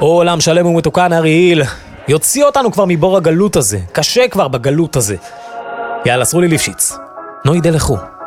עולם שלם ומתוקן אריאל, יוציא אותנו כבר מבור הגלות הזה, קשה כבר בגלות הזה. יאללה, סרו לי ליפשיץ, נוי דלכו.